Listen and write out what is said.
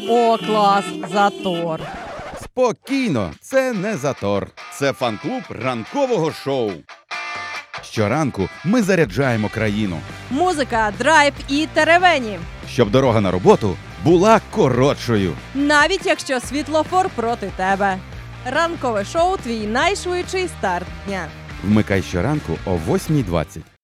О, клас, затор. Спокійно, це не затор. Це фан-клуб ранкового шоу. Щоранку ми заряджаємо країну, Музика, драйв і теревені. щоб дорога на роботу була коротшою. Навіть якщо світлофор проти тебе. Ранкове шоу – твій найшвидший старт дня. Вмикай щоранку о 8:20.